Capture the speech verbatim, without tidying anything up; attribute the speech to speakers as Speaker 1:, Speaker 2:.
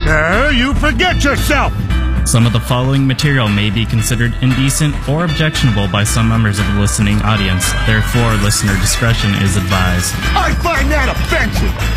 Speaker 1: Uh, you forget yourself!
Speaker 2: Some of the following material may be considered indecent or objectionable by some members of the listening audience. Therefore, listener discretion is advised.
Speaker 1: I find that offensive!